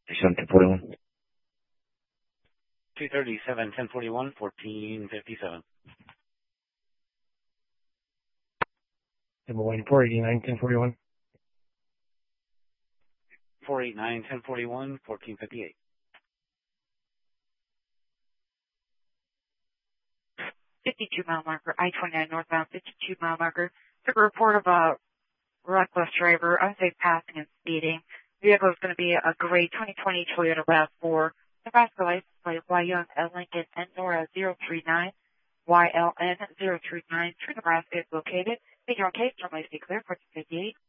1041. 237, 1041, 1457. Number 489, 1041. 489, 1041, 1458. 52-mile marker, I-29 northbound, 52-mile marker. Took a report of a reckless driver, unsafe passing and speeding. The vehicle is going to be a gray 2020 Toyota RAV4. Nebraska license plate YUM L Lincoln Nora 039, YLN 039. True Nebraska is located. Major case, normally clear, 1458.